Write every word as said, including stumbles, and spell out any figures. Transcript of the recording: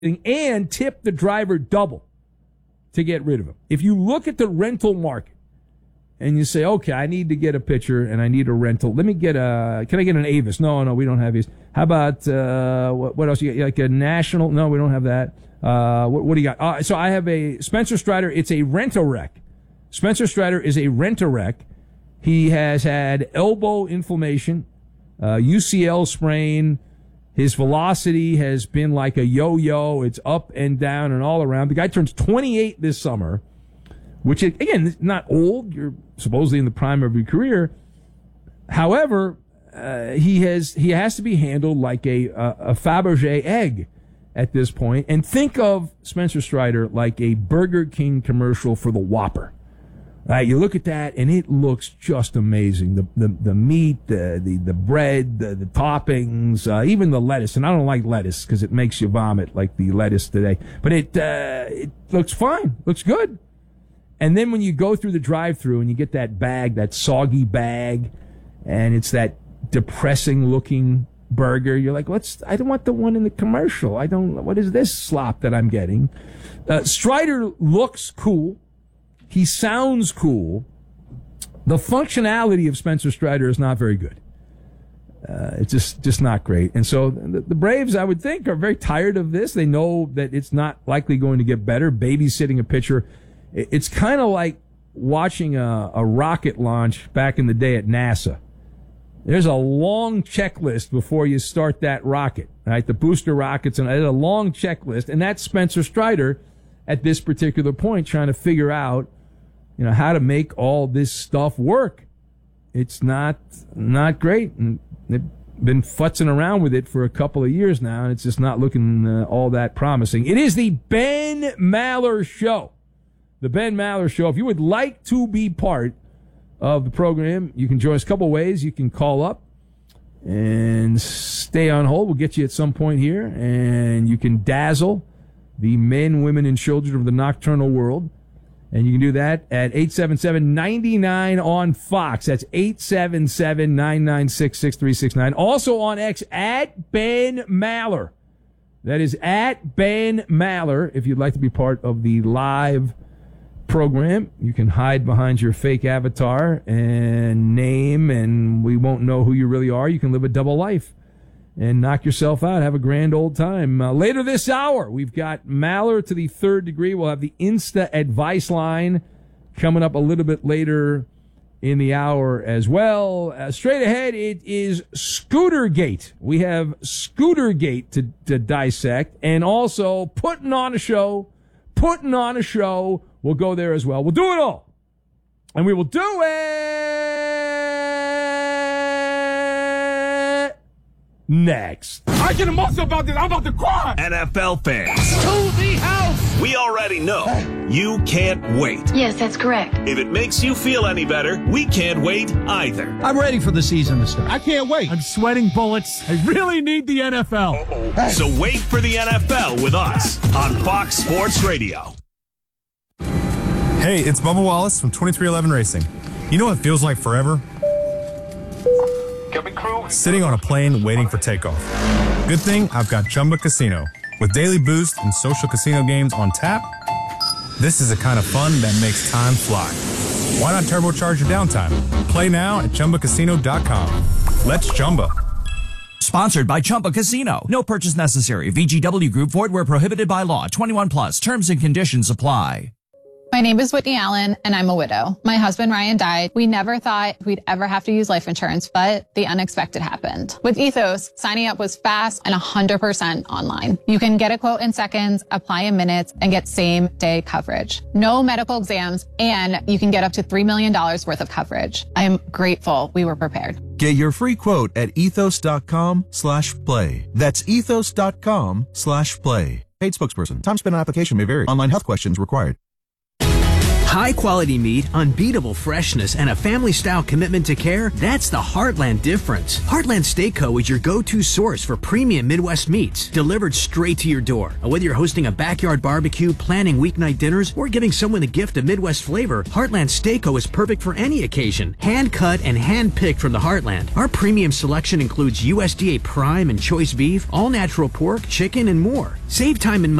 and tip the driver double to get rid of him. If you look at the rental market and you say, okay, I need to get a pitcher and I need a rental. Let me get a, can I get an Avis? No, no, we don't have Avis. How about, uh, what, what else you got? Like a National? No, we don't have that. Uh, what, what do you got? Uh, so I have a Spencer Strider. It's a rent-a-wreck. Spencer Strider is a rent-a-wreck. He has had elbow inflammation, uh, U C L sprain. His velocity has been like a yo-yo. It's up and down and all around. The guy turns twenty-eight this summer, which, is, again, is not old. You're supposedly in the prime of your career. However, uh, he has he has to be handled like a, a, a Fabergé egg at this point. And think of Spencer Strider like a Burger King commercial for the Whopper. Right, you look at that, and it looks just amazing. The the, the meat, the, the, the bread, the, the toppings, uh, even the lettuce. And I don't like lettuce because it makes you vomit like the lettuce today. But it uh, it looks fine. Looks good. And then when you go through the drive-thru and you get that bag, that soggy bag, and it's that depressing-looking burger, you're like, "What's? I don't want the one in the commercial. I don't. What is this slop that I'm getting?" Uh, Strider looks cool. He sounds cool. The functionality of Spencer Strider is not very good. Uh, it's just, just not great. And so the, the Braves, I would think, are very tired of this. They know that it's not likely going to get better. Babysitting a pitcher. It's kind of like watching a, a rocket launch back in the day at NASA. There's a long checklist before you start that rocket, right? The booster rockets, and there's a long checklist. And that's Spencer Strider at this particular point trying to figure out, you know, how to make all this stuff work. It's not not great, and they've been futzing around with it for a couple of years now, and it's just not looking uh, all that promising. It is the Ben Maller Show. The Ben Maller Show. If you would like to be part of the program, you can join us a couple ways. You can call up and stay on hold. We'll get you at some point here, and you can dazzle the men, women, and children of the nocturnal world. And you can do that at eight seven seven, nine nine on Fox. That's eight seven seven, nine nine six, six three six nine. Also on X, at Ben Maller. That is at Ben Maller. If you'd like to be part of the live program, you can hide behind your fake avatar and name, and we won't know who you really are. You can live a double life and knock yourself out. Have a grand old time. Uh, later this hour, we've got Maller to the third degree. We'll have the Insta Advice Line coming up a little bit later in the hour as well. Uh, straight ahead, it is Scootergate. We have Scootergate to, to dissect, and also putting on a show, putting on a show. We'll go there as well. We'll do it all. And we will do it next. I get emotional about this. I'm about to cry. N F L fans, to the house. We already know you can't wait. Yes, that's correct. If it makes you feel any better, we can't wait either. I'm ready for the season to start. I can't wait. I'm sweating bullets. I really need the N F L. Uh-oh. So wait for the N F L with us on Fox Sports Radio. Hey, it's Bubba Wallace from twenty-three eleven Racing. You know what feels like forever? Sitting on a plane waiting for takeoff. Good thing I've got Chumba Casino. With daily boost and social casino games on tap, this is the kind of fun that makes time fly. Why not turbocharge your downtime? Play now at Chumba Casino dot com. Let's Chumba. Sponsored by Chumba Casino. No purchase necessary. V G W Group. Void where prohibited by law. twenty-one plus. Terms and conditions apply. My name is Whitney Allen, and I'm a widow. My husband, Ryan, died. We never thought we'd ever have to use life insurance, but the unexpected happened. With Ethos, signing up was fast and one hundred percent online. You can get a quote in seconds, apply in minutes, and get same-day coverage. No medical exams, and you can get up to three million dollars worth of coverage. I am grateful we were prepared. Get your free quote at ethos.com slash play. That's ethos.com slash play. Paid spokesperson. Time spent on application may vary. Online health questions required. High-quality meat, unbeatable freshness, and a family-style commitment to care, that's the Heartland difference. Heartland Steak Co. is your go-to source for premium Midwest meats, delivered straight to your door. Whether you're hosting a backyard barbecue, planning weeknight dinners, or giving someone a gift of Midwest flavor, Heartland Steak Co. is perfect for any occasion. Hand-cut and hand-picked from the Heartland. Our premium selection includes U S D A Prime and Choice beef, all-natural pork, chicken, and more. Save time and money